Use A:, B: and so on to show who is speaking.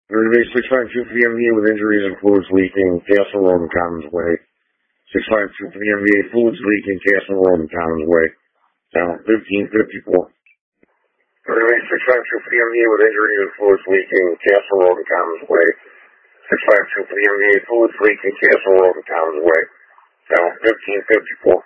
A: Reservation 652 for the MVA with injuries and fluids leaking, Castle Road and Commons Way. 652 for the MVA, fluids leaking, Castle Road and Commons Way. Down 1554. Reservation 652 for the MVA with injuries and fluids leaking, Castle Road and Commons Way. 652 for the MVA, fluids leaking, Castle Road and Commons Way. Down 1554.